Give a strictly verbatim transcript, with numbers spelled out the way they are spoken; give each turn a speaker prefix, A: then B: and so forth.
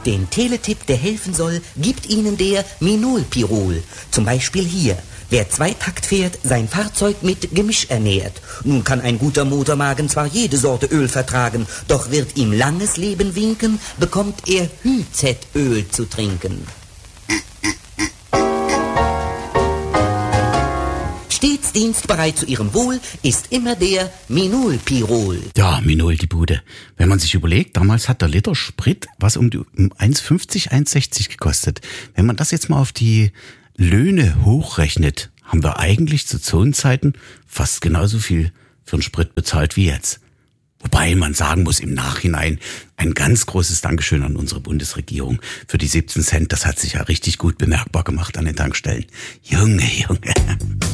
A: Den Teletipp, der helfen soll, gibt Ihnen der Minolpirol. Zum Beispiel hier. Wer Zweitakt fährt, sein Fahrzeug mit Gemisch ernährt. Nun kann ein guter Motormagen zwar jede Sorte Öl vertragen, doch wird ihm langes Leben winken, bekommt er Hy-Z-Öl zu trinken. Stets dienstbereit zu Ihrem Wohl ist immer der Minolpirol.
B: Ja, Minol, die Bude. Wenn man sich überlegt, damals hat der Liter Sprit was um, die, um eins fünfzig, eins sechzig gekostet. Wenn man das jetzt mal auf die Löhne hochrechnet, haben wir eigentlich zu Zonenzeiten fast genauso viel für den Sprit bezahlt wie jetzt. Wobei man sagen muss, im Nachhinein ein ganz großes Dankeschön an unsere Bundesregierung für die siebzehn Cent. Das hat sich ja richtig gut bemerkbar gemacht an den Tankstellen. Junge, Junge.